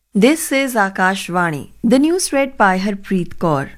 This is Akashvani. The news read by Harpreet Kaur.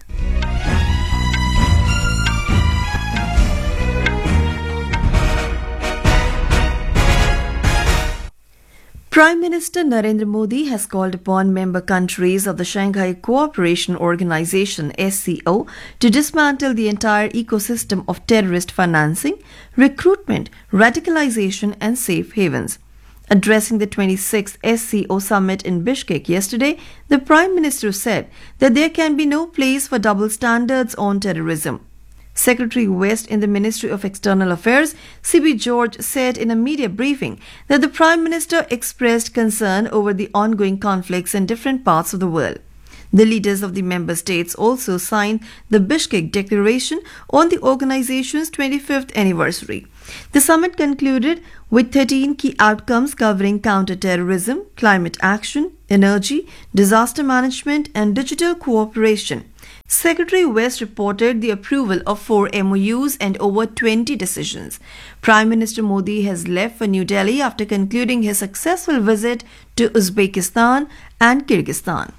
Prime Minister Narendra Modi has called upon member countries of the Shanghai Cooperation Organization (SCO) to dismantle the entire ecosystem of terrorist financing, recruitment, radicalization, and safe havens. Addressing the 26th SCO summit in Bishkek yesterday, the Prime Minister said that there can be no place for double standards on terrorism. Secretary West in the Ministry of External Affairs, C.B. George, said in a media briefing that the Prime Minister expressed concern over the ongoing conflicts in different parts of the world. The leaders of the member states also signed the Bishkek Declaration on the organization's 25th anniversary. The summit concluded with 13 key outcomes covering counter-terrorism, climate action, energy, disaster management, and digital cooperation. Secretary West reported the approval of 4 MOUs and over 20 decisions. Prime Minister Modi has left for New Delhi after concluding his successful visit to Uzbekistan and Kyrgyzstan.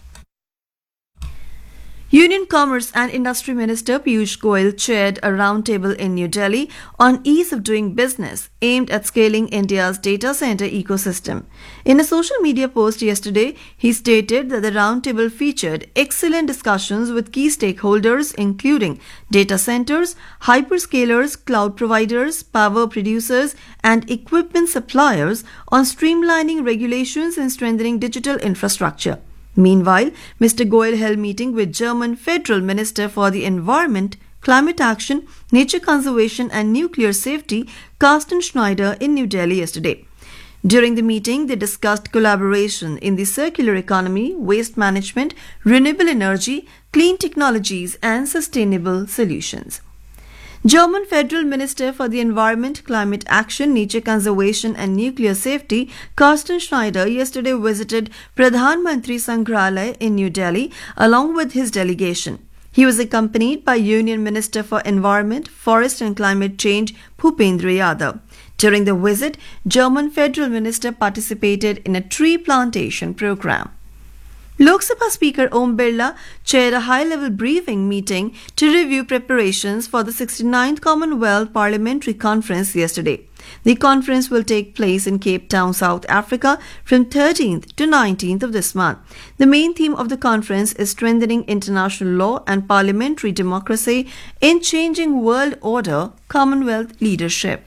Union Commerce and Industry Minister Piyush Goyal chaired a roundtable in New Delhi on ease of doing business aimed at scaling India's data center ecosystem. In a social media post yesterday, he stated that the roundtable featured excellent discussions with key stakeholders including data centers, hyperscalers, cloud providers, power producers, and equipment suppliers on streamlining regulations and strengthening digital infrastructure. Meanwhile, Mr. Goyal held meeting with German Federal Minister for the Environment, Climate Action, Nature Conservation and Nuclear Safety, Carsten Schneider, in New Delhi yesterday. During the meeting, they discussed collaboration in the circular economy, waste management, renewable energy, clean technologies and sustainable solutions. German Federal Minister for the Environment, Climate Action, Nature Conservation and Nuclear Safety, Carsten Schneider, yesterday visited Pradhan Mantri Sangrahalaya in New Delhi along with his delegation. He was accompanied by Union Minister for Environment, Forest and Climate Change, Bhupendra Yadav. During the visit, German Federal Minister participated in a tree plantation program. Lok Sabha Speaker Om Birla chaired a high-level briefing meeting to review preparations for the 69th Commonwealth Parliamentary Conference yesterday. The conference will take place in Cape Town, South Africa from 13th to 19th of this month. The main theme of the conference is strengthening international law and parliamentary democracy in changing world order Commonwealth leadership.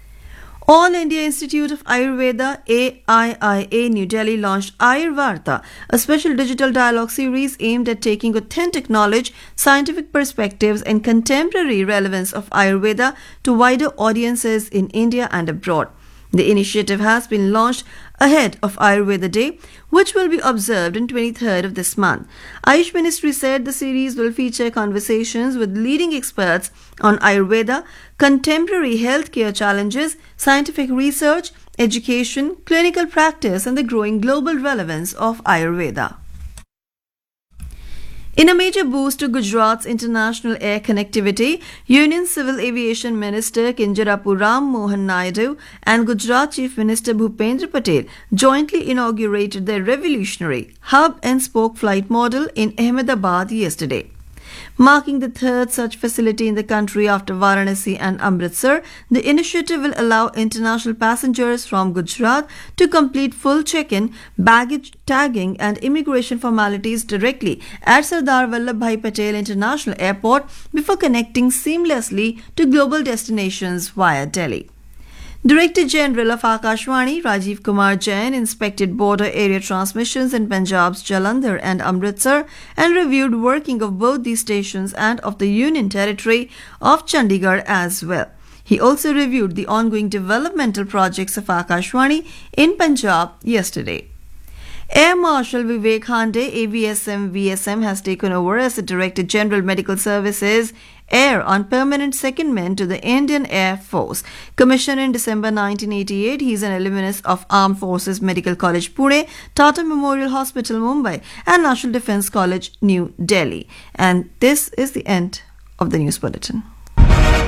All India Institute of Ayurveda AIIA New Delhi launched Ayurvarta, a special digital dialogue series aimed at taking authentic knowledge, scientific perspectives and contemporary relevance of Ayurveda to wider audiences in India and abroad. The initiative has been launched ahead of Ayurveda Day, which will be observed on 23rd of this month. Ayush Ministry said the series will feature conversations with leading experts on Ayurveda, contemporary healthcare challenges, scientific research, education, clinical practice, and the growing global relevance of Ayurveda. In a major boost to Gujarat's international air connectivity, Union Civil Aviation Minister Kinjarapu Ram Mohan Naidu and Gujarat Chief Minister Bhupendra Patel jointly inaugurated their revolutionary hub and spoke flight model in Ahmedabad yesterday. Marking the third such facility in the country after Varanasi and Amritsar, the initiative will allow international passengers from Gujarat to complete full check-in, baggage tagging and immigration formalities directly at Sardar Vallabhbhai Patel International Airport before connecting seamlessly to global destinations via Delhi. Director General of Akashvani Rajiv Kumar Jain inspected border area transmissions in Punjab's Jalandhar and Amritsar and reviewed working of both these stations and of the Union Territory of Chandigarh as well. He also reviewed the ongoing developmental projects of Akashvani in Punjab yesterday. Air Marshal Vivek Hande, AVSM VSM, has taken over as the Director General Medical Services Air on permanent secondment to the Indian Air Force. Commissioned in December 1988, he is an alumnus of Armed Forces Medical College Pune, Tata Memorial Hospital Mumbai and National Defence College New Delhi. And this is the end of the news bulletin.